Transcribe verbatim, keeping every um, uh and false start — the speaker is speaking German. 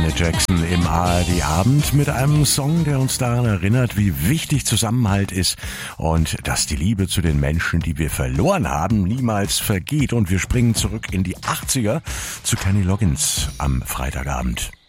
Janet Jackson im A R D-Abend mit einem Song, der uns daran erinnert, wie wichtig Zusammenhalt ist und dass die Liebe zu den Menschen, die wir verloren haben, niemals vergeht. Und wir springen zurück in die achtziger zu Kenny Loggins am Freitagabend.